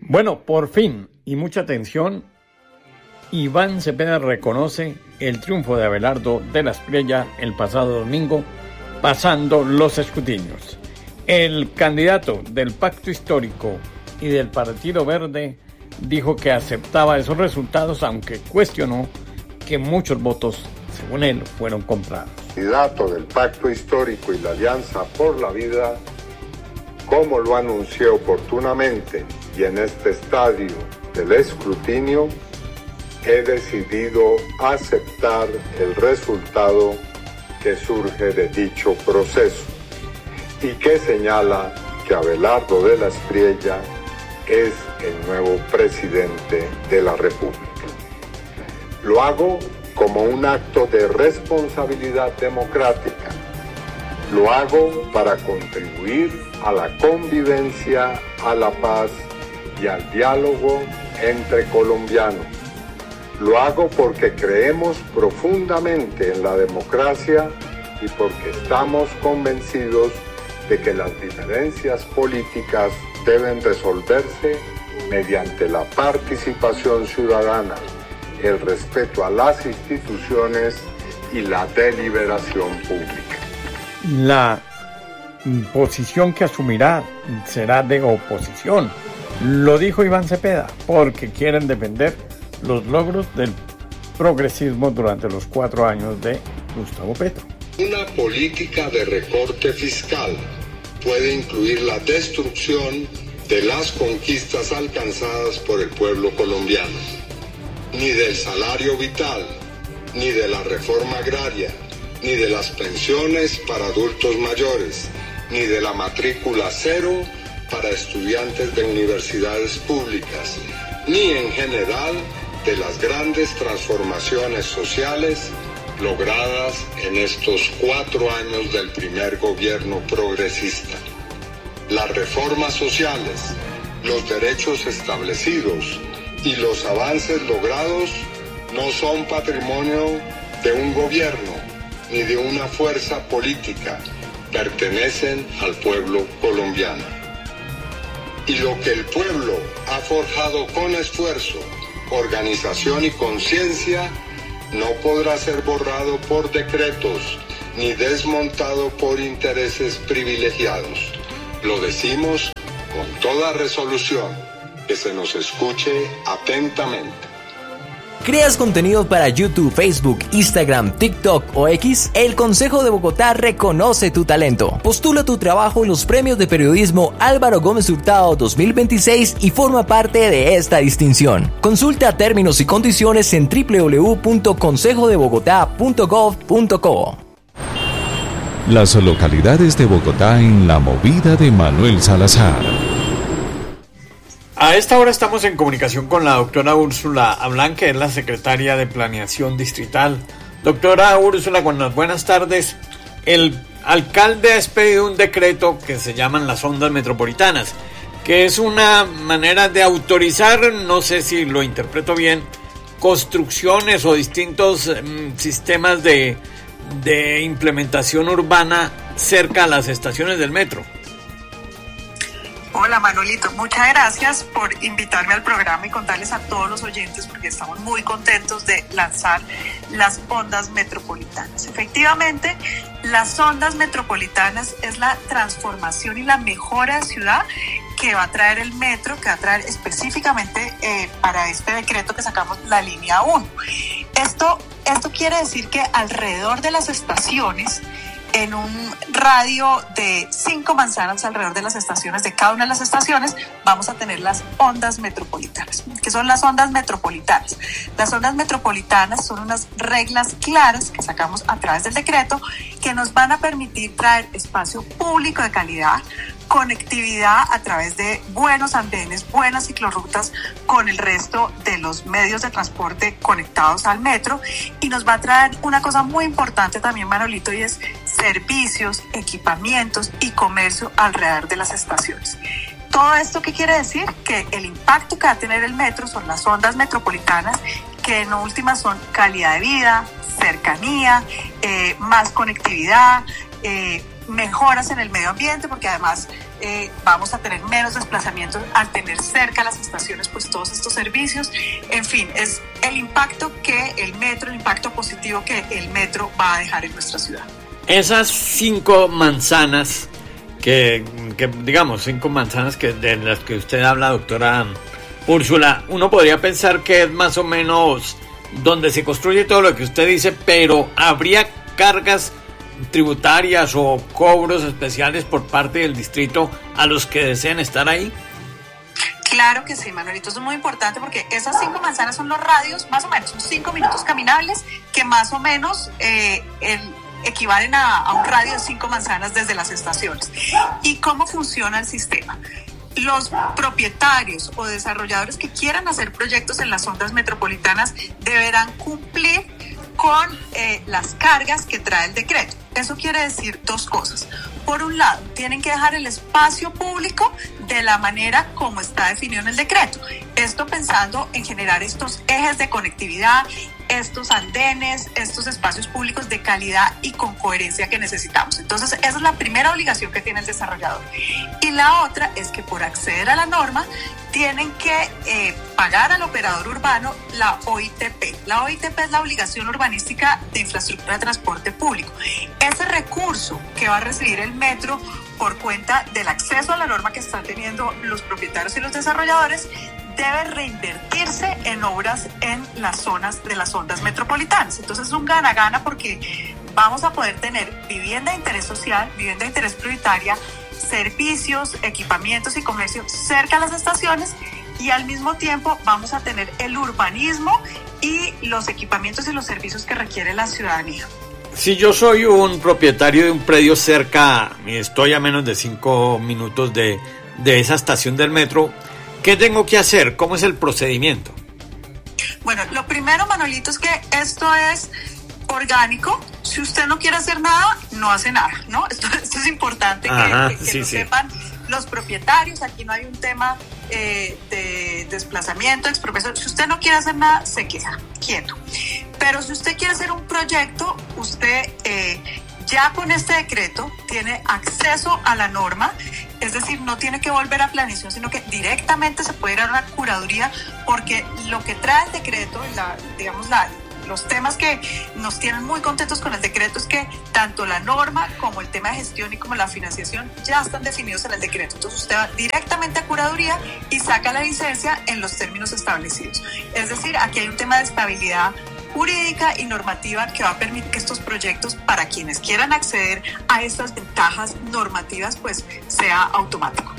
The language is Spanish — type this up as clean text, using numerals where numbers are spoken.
Bueno, por fin, y mucha atención, Iván Cepeda reconoce el triunfo de Abelardo de la Espriella el pasado domingo, pasando los escrutinios. El candidato del Pacto Histórico y del Partido Verde dijo que aceptaba esos resultados, aunque cuestionó que muchos votos, según él, fueron comprados. El candidato del Pacto Histórico y la Alianza por la Vida, como lo anuncié oportunamente y en este estadio del escrutinio, he decidido aceptar el resultado que surge de dicho proceso y que señala que Abelardo de la Espriella es el nuevo presidente de la República. Lo hago como un acto de responsabilidad democrática. Lo hago para contribuir a la convivencia, a la paz y al diálogo entre colombianos. Lo hago porque creemos profundamente en la democracia y porque estamos convencidos de que las diferencias políticas deben resolverse mediante la participación ciudadana, el respeto a las instituciones y la deliberación pública. La posición que asumirá será de oposición, lo dijo Iván Cepeda, porque quieren defender los logros del progresismo durante los 4 años de Gustavo Petro. Una política de recorte fiscal puede incluir la destrucción de las conquistas alcanzadas por el pueblo colombiano, ni del salario vital, ni de la reforma agraria, ni de las pensiones para adultos mayores, ni de la matrícula cero para estudiantes de universidades públicas, ni en general de las grandes transformaciones sociales logradas en estos 4 años del primer gobierno progresista. Las reformas sociales, los derechos establecidos y los avances logrados no son patrimonio de un gobierno ni de una fuerza política, pertenecen al pueblo colombiano. Y lo que el pueblo ha forjado con esfuerzo, organización y conciencia no podrá ser borrado por decretos ni desmontado por intereses privilegiados. Lo decimos con toda resolución, que se nos escuche atentamente. ¿Creas contenido para YouTube, Facebook, Instagram, TikTok o X? El Consejo de Bogotá reconoce tu talento. Postula tu trabajo en los premios de periodismo Álvaro Gómez Hurtado 2026 y forma parte de esta distinción. Consulta términos y condiciones en www.consejodebogotá.gov.co. Las localidades de Bogotá en la movida de Manuel Salazar. A esta hora estamos en comunicación con la doctora Úrsula Ablán, que es la secretaria de Planeación Distrital. Doctora Úrsula, buenas tardes. El alcalde ha expedido un decreto que se llaman las ondas metropolitanas, que es una manera de autorizar, no sé si lo interpreto bien, construcciones o distintos sistemas de implementación urbana cerca a las estaciones del metro. Hola Manuelito, muchas gracias por invitarme al programa y contarles a todos los oyentes, porque estamos muy contentos de lanzar las ondas metropolitanas. Efectivamente, las ondas metropolitanas es la transformación y la mejora de ciudad que va a traer el metro, que va a traer específicamente para este decreto que sacamos la línea 1. Esto quiere decir que alrededor de las estaciones, en un radio de 5 manzanas alrededor de las estaciones, de cada una de las estaciones, vamos a tener las ondas metropolitanas. ¿Qué son las ondas metropolitanas? Las ondas metropolitanas son unas reglas claras que sacamos a través del decreto que nos van a permitir traer espacio público de calidad, conectividad a través de buenos andenes, buenas ciclorrutas con el resto de los medios de transporte conectados al metro, y nos va a traer una cosa muy importante también, Manolito, y es servicios, equipamientos y comercio alrededor de las estaciones. ¿Todo esto qué quiere decir? Que el impacto que va a tener el metro son las ondas metropolitanas, que en últimas son calidad de vida, cercanía, más conectividad, mejoras en el medio ambiente, porque además vamos a tener menos desplazamientos al tener cerca las estaciones pues todos estos servicios. En fin, es el impacto positivo que el metro va a dejar en nuestra ciudad. Esas 5 manzanas que digamos 5 manzanas de las que usted habla, doctora Úrsula, uno podría pensar que es más o menos donde se construye todo lo que usted dice, pero ¿habría cargas tributarias o cobros especiales por parte del distrito a los que deseen estar ahí? Claro que sí, Manuelito, eso es muy importante porque esas 5 manzanas son los radios, más o menos, son 5 minutos caminables que más o menos equivalen a un radio de 5 manzanas desde las estaciones. ¿Y cómo funciona el sistema? Los propietarios o desarrolladores que quieran hacer proyectos en las ondas metropolitanas deberán cumplir con las cargas que trae el decreto. Eso quiere decir 2 cosas. Por un lado, tienen que dejar el espacio público de la manera como está definido en el decreto. Esto pensando en generar estos ejes de conectividad, estos andenes, estos espacios públicos de calidad y con coherencia que necesitamos. Entonces, esa es la primera obligación que tiene el desarrollador. Y la otra es que por acceder a la norma tienen que pagar al operador urbano la OITP. La OITP es la obligación urbanística de infraestructura de transporte público. Ese recurso que va a recibir el metro por cuenta del acceso a la norma que están teniendo los propietarios y los desarrolladores debe reinvertirse en obras en las zonas de las ondas metropolitanas. Entonces es un gana-gana porque vamos a poder tener vivienda de interés social, vivienda de interés prioritaria, servicios, equipamientos y comercio cerca a las estaciones y al mismo tiempo vamos a tener el urbanismo y los equipamientos y los servicios que requiere la ciudadanía. Si yo soy un propietario de un predio cerca y estoy a menos de 5 minutos de esa estación del metro, ¿qué tengo que hacer? ¿Cómo es el procedimiento? Bueno, lo primero, Manolito, es que esto es orgánico. Si usted no quiere hacer nada, no hace nada, ¿no? Esto es importante que lo sepan los propietarios. Aquí no hay un tema de desplazamiento, expropiación. Si usted no quiere hacer nada, se queda quieto. Pero si usted quiere hacer un proyecto, usted ya con este decreto tiene acceso a la norma, es decir, no tiene que volver a planeación, sino que directamente se puede ir a una curaduría, porque lo que trae el decreto, los temas que nos tienen muy contentos con el decreto es que tanto la norma como el tema de gestión y como la financiación ya están definidos en el decreto. Entonces usted va directamente a curaduría y saca la licencia en los términos establecidos. Es decir, aquí hay un tema de estabilidad jurídica y normativa que va a permitir que estos proyectos, para quienes quieran acceder a estas ventajas normativas, pues sea automático.